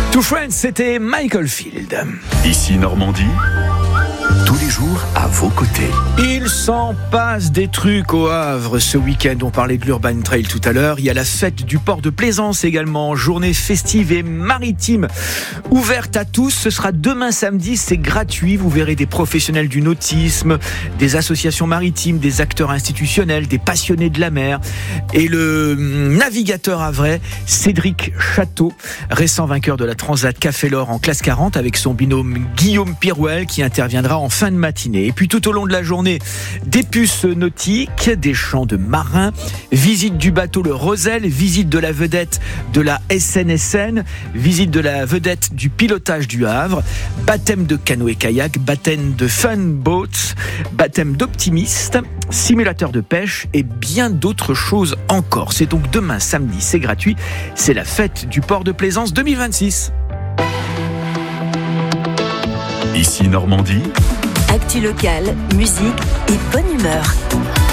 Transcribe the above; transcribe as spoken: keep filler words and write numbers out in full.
Two Friends, c'était Michael Field. Ici Normandie, tous les jours à vos côtés. Il s'en passe des trucs au Havre ce week-end. On parlait de l'Urban Trail tout à l'heure. Il y a la fête du port de Plaisance également. Journée festive et maritime ouverte à tous. Ce sera demain samedi. C'est gratuit. Vous verrez des professionnels du nautisme, des associations maritimes, des acteurs institutionnels, des passionnés de la mer. Et le navigateur havrais, Cédric Château, récent vainqueur de la Transat Café l'Or en classe quarante avec son binôme Guillaume Pirouel qui interviendra en fin de matinée. Et puis tout au long de la journée, des puces nautiques, des chants de marins, visite du bateau le Rosel, visite de la vedette de la S N S N, visite de la vedette du pilotage du Havre, baptême de canoë-kayak, baptême de fun boats, baptême d'optimiste, simulateur de pêche et bien d'autres choses encore. C'est donc demain samedi, c'est gratuit, c'est la fête du port de Plaisance deux mille vingt-six. Ici Normandie, actu locale, musique et bonne humeur.